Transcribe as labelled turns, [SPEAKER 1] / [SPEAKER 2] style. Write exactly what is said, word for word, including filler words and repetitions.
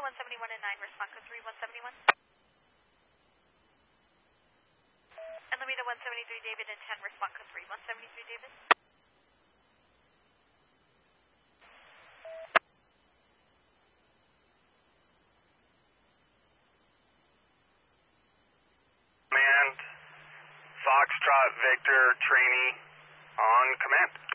[SPEAKER 1] one seventy-one and nine, respond code three one seventy-one. And Lomita one seventy-three, David and ten, respond code three one seventy-three, David.
[SPEAKER 2] Command, Foxtrot Victor, trainee, on command.